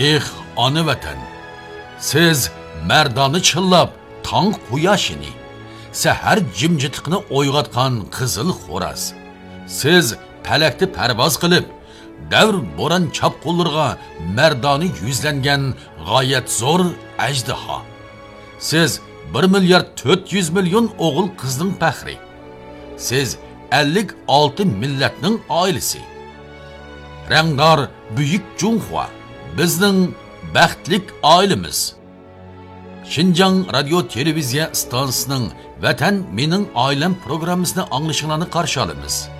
Ulug'bek ona vatan. Siz mardoni chillab tong quyoshini, sahar jimjitliqni o'yg'otgan qizil xo'raz. Siz palakni parvoz qilib, davr bo'ron chapqullarga mardoni yuzlangan g'oyat zo'r ajdaho. Siz 1 milliard 400 milyon o'g'il qizning faxri. Siz 56 millatning oilasi. Rangdor buyuk Junxua bizning baxtlik oilamiz. Xinjiang radio televiziya stansiyasining Vatan mening oilam programmasini anglashingizni qarshi olamiz.